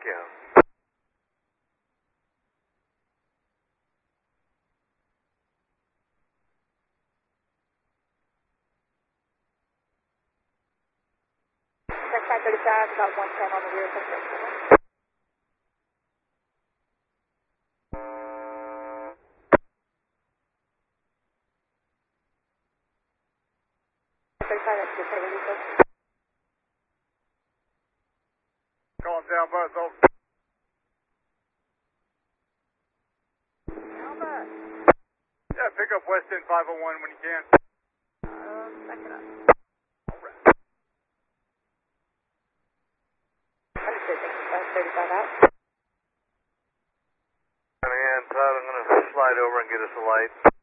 can. Check 535, about 110 on the rear construction. 35, that's good. Calling down bus, over. Alpha. Yeah, pick up West End 501 when you can. Second up. Alright. Understood, thank you. 535 out. And Todd, I'm going to slide over and get us a light.